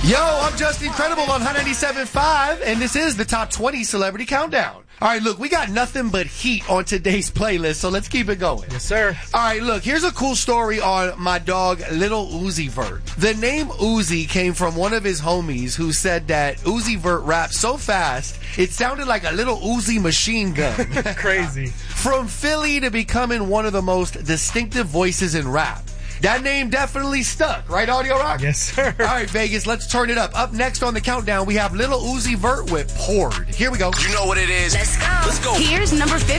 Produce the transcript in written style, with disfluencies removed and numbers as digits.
Yo, I'm Just Incredible on Hot 97.5, and this is the Top 20 Celebrity Countdown. All right, look, we got nothing but heat on today's playlist, so let's keep it going. Yes, sir. All right, look, here's a cool story on my dog, Little Uzi Vert. The name Uzi came from one of his homies who said that Uzi Vert rapped so fast, it sounded like a little Uzi machine gun. Crazy. From Philly to becoming one of the most distinctive voices in rap. That name definitely stuck, right, Audio Rock? Yes, sir. All right, Vegas, let's turn it up. Up next on the countdown, we have Little Uzi Vert with Poured. Here we go. You know what it is. Let's go. Let's go. Here's number 50.